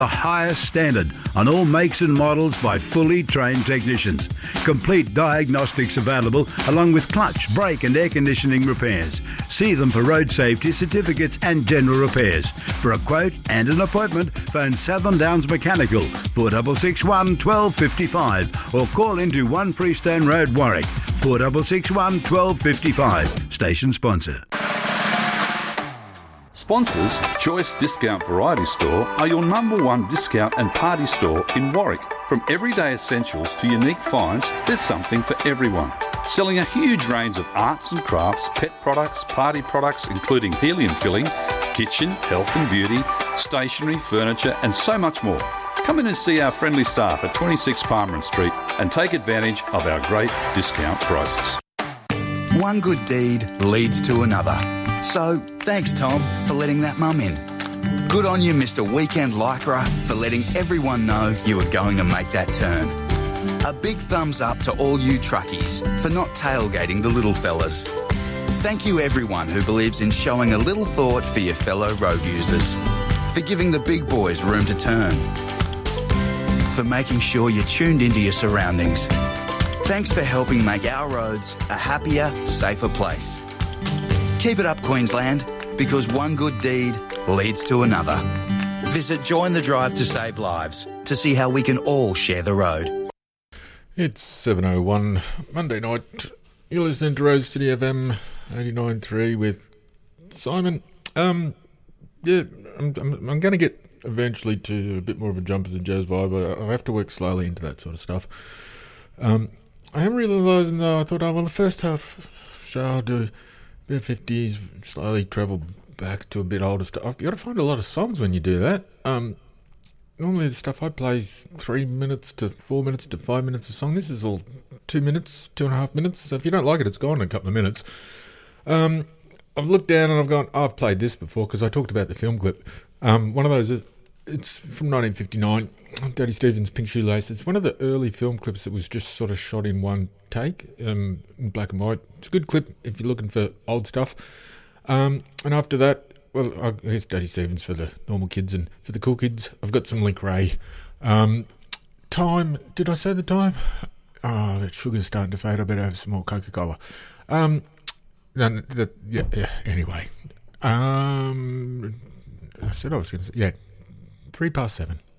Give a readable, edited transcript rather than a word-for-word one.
The highest standard on all makes and models by fully trained technicians. Complete diagnostics available along with clutch, brake and air conditioning repairs. See them for road safety certificates and general repairs. For a quote and an appointment, phone Southern Downs Mechanical 4661 1255 or call into 1 Freestone Road, Warwick 4661 1255. Station sponsor. Sponsors, Choice Discount Variety Store are your number one discount and party store in Warwick. From everyday essentials to unique finds, there's something for everyone. Selling a huge range of arts and crafts, pet products, party products including helium filling, kitchen, health and beauty, stationery, furniture and so much more. Come in and see our friendly staff at 26 Palmer Street and take advantage of our great discount prices. One good deed leads to another. So, thanks Tom for letting that mum in. Good on you Mr Weekend Lycra for letting everyone know you were going to make that turn. A big thumbs up to all you truckies for not tailgating the little fellas. Thank you everyone who believes in showing a little thought for your fellow road users. For giving the big boys room to turn. For making sure you're tuned into your surroundings. Thanks for helping make our roads a happier, safer place. Keep it up, Queensland, because one good deed leads to another. Visit Join the Drive to Save Lives to see how we can all share the road. It's 7:01 Monday night. You're listening to Rose City FM 89.3 with Simon. I'm going to get eventually to a bit more of a jumpers and jazz vibe. I have to work slowly into that sort of stuff. I am realising though, I thought, the first half show I'll do a bit of 50s, slowly travel back to a bit older stuff. You've got to find a lot of songs when you do that. Normally the stuff I play is 3 minutes to 4 minutes to 5 minutes a song. This is all 2 minutes, 2.5 minutes. So if you don't like it, it's gone in a couple of minutes. I've looked down and I've gone, I've played this before because I talked about the film clip. One of those, it's from 1959, Daddy Stevens' Pink Shoelace. It's one of the early film clips that was just sort of shot in one take, in black and white. It's a good clip if you're looking for old stuff. And after that, well, I guess Daddy Stevens for the normal kids, and for the cool kids, I've got some Link Ray. Time, did I say the time? Oh, that sugar's starting to fade. I better have some more Coca-Cola. Anyway. I said I was going to say, 7:03.